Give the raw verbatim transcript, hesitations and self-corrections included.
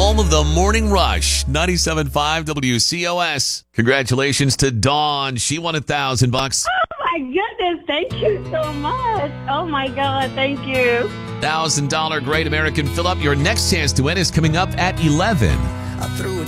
home of the Morning Rush, ninety-seven point five W C O S. Congratulations to Dawn. She won a thousand bucks. Oh my goodness, thank you so much. Oh my God, thank you. Thousand dollar Great American Fill Up. Your next chance to win is coming up at eleven. I threw it